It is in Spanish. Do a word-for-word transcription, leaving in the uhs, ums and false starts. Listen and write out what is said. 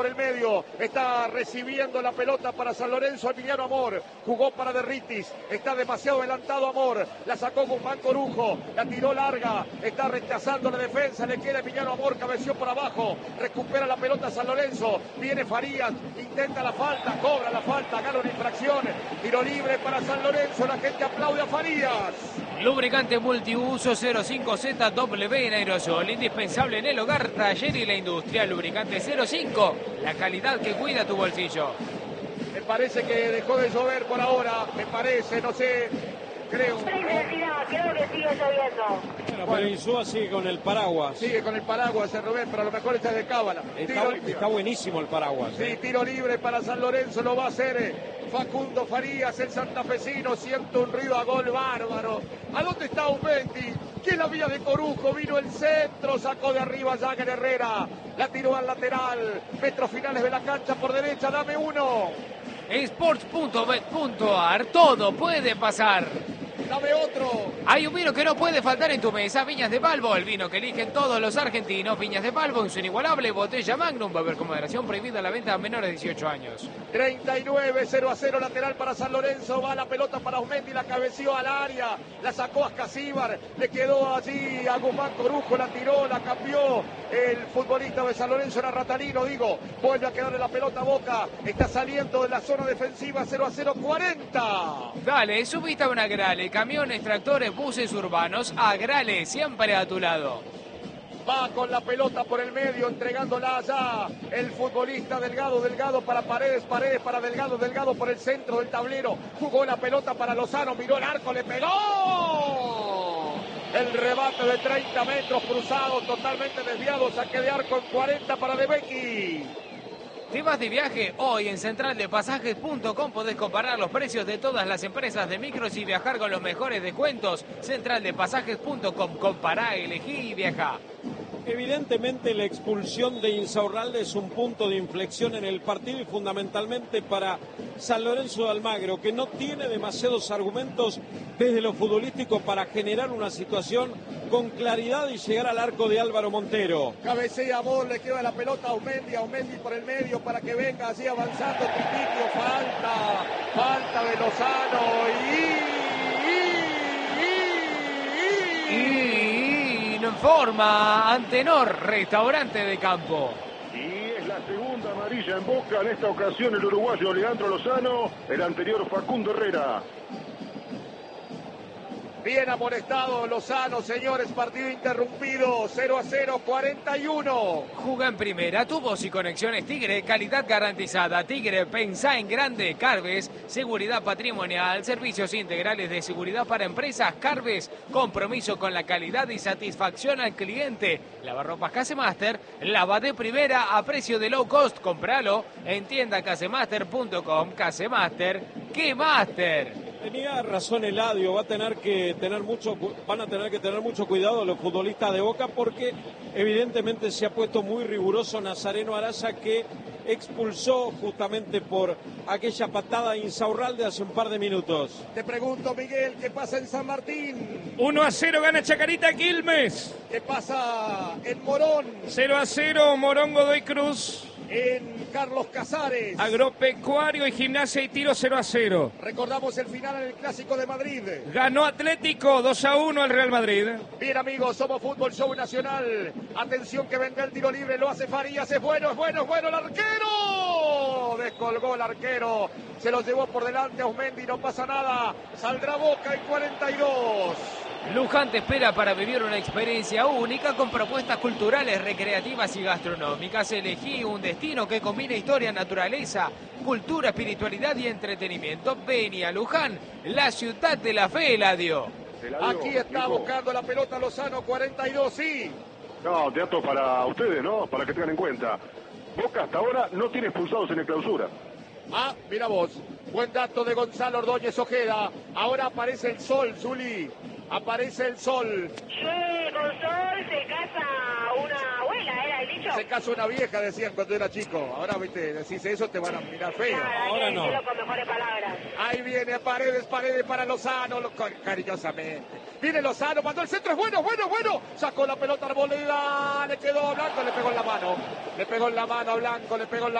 Por el medio, está recibiendo la pelota para San Lorenzo, Emiliano Amor, jugó para Derritis, está demasiado adelantado Amor, la sacó Guzmán Corujo, la tiró larga, está rechazando la defensa, le queda Emiliano Amor, cabeció por abajo, recupera la pelota San Lorenzo, viene Farías, intenta la falta, cobra la falta, gana una infracción, tiro libre para San Lorenzo, la gente aplaude a Farías. Lubricante multiuso cero cinco Z W en aerosol, indispensable en el hogar, taller y la industria. Lubricante cero cinco, la calidad que cuida tu bolsillo. Me parece que dejó de llover por ahora, me parece, no sé, creo. Creo que sigue lloviendo. Bueno, pero Insúa sigue con el paraguas. Sigue con el paraguas, el Rubén, pero a lo mejor está de cábala. Está, está buenísimo el paraguas. Sí, ¿eh? tiro libre para San Lorenzo, lo va a hacer Facundo Farías, el santafesino, siente un ruido a gol bárbaro. ¿A dónde está Aumendi? ¿Quién la vía de Corujo? Vino el centro, sacó de arriba Jagger Herrera, la tiró al lateral, metros finales de la cancha por derecha, dame uno. Sports punto bet punto a r, todo puede pasar. Dame otro. Hay un vino que no puede faltar en tu mesa, Viñas de Palvo, el vino que eligen todos los argentinos. Viñas de Palvo en su inigualable botella Magnum, va a haber con moderación, prohibida la venta a menores de dieciocho años. treinta y nueve, cero a cero, lateral para San Lorenzo, va la pelota para Aumendi, la cabeció al área, la sacó a Ascasíbar, le quedó allí a Guzmán Corujo, la tiró, la cambió el futbolista de San Lorenzo, era Ratalino, digo, vuelve a quedarle la pelota a Boca, está saliendo de la zona defensiva, cero a cero, cuarenta. Dale, subiste a una Grale, camiones, tractores, buses urbanos, Agrale, siempre a tu lado. Va con la pelota por el medio, entregándola allá el futbolista Delgado, Delgado para Paredes, Paredes para Delgado, Delgado por el centro del tablero, jugó la pelota para Lozano, miró el arco, le pegó. El rebate de treinta metros cruzado, totalmente desviado, saque de arco en cuarenta para De Becchi. ¿Te vas de viaje? Hoy en central de pasajes punto com podés comparar los precios de todas las empresas de micros y viajar con los mejores descuentos. central de pasajes punto com, compará, elegí y viajá. Evidentemente la expulsión de Insaurralde es un punto de inflexión en el partido y fundamentalmente para San Lorenzo de Almagro, que no tiene demasiados argumentos desde lo futbolístico para generar una situación con claridad y llegar al arco de Álvaro Montero. Cabecea Amor, le queda la pelota a Aumendi, Aumendi por el medio para que venga así avanzando Tripiquio, falta, falta de Lozano y... y, y, y... y... informa Antenor, restaurante de campo. Y es la segunda amarilla en Boca, en esta ocasión el uruguayo Leandro Lozano, el anterior Facundo Herrera. Bien amonestado Lozano, señores, partido interrumpido, cero a cero, cuarenta y uno. Juga en primera, tu voz y conexiones Tigre, calidad garantizada. Tigre, pensá en grande. Carves, seguridad patrimonial, servicios integrales de seguridad para empresas. Carves, compromiso con la calidad y satisfacción al cliente. Lavarropas Casemaster, lava de primera a precio de low cost. Compralo en tienda casemaster punto com. Casemaster, ¡qué master! Tenía razón Eladio, va a tener que tener mucho, van a tener que tener mucho cuidado los futbolistas de Boca porque evidentemente se ha puesto muy riguroso Nazareno Araza, que expulsó justamente por aquella patada a Insaurralde hace un par de minutos. Te pregunto, Miguel, ¿qué pasa en San Martín? uno a cero gana Chacarita Quilmes. ¿Qué pasa en Morón? cero a cero Morón Godoy Cruz. En Carlos Casares. Agropecuario y Gimnasia y Tiro cero a cero. Recordamos el final en el Clásico de Madrid. Ganó Atlético dos a uno al Real Madrid. Bien, amigos, somos Fútbol Show Nacional. Atención que venga el tiro libre, lo hace Farías, es bueno, es bueno, es bueno el arquero. Descolgó el arquero, se lo llevó por delante a Aumendi, no pasa nada. Saldrá Boca en cuarenta y dos. Luján te espera para vivir una experiencia única con propuestas culturales, recreativas y gastronómicas. Elegí un destino que combina historia, naturaleza, cultura, espiritualidad y entretenimiento. Vení a Luján, la ciudad de la fe, Eladio. Aquí está buscando la pelota Lozano, cuarenta y dos, sí. No, dato para ustedes, ¿no? Para que tengan en cuenta. Boca hasta ahora no tiene expulsados en el clausura. Ah, mira vos. Buen dato de Gonzalo Ordóñez Ojeda. Ahora aparece el sol, Zuli. Aparece el sol. Sí, con sol se casa una abuela, era el yo. Se casó una vieja, decían cuando era chico. Ahora, viste, decís eso, te van a mirar feo. Nada, Ahora hay que no. decirlo con mejores palabras. Ahí viene Paredes, Paredes para Lozano, lo- cariñosamente. Viene Lozano, mandó el centro, es bueno, bueno, bueno. Sacó la pelota Arboleda, le quedó a Blanco, le pegó en la mano. Le pegó en la mano a Blanco, le pegó en la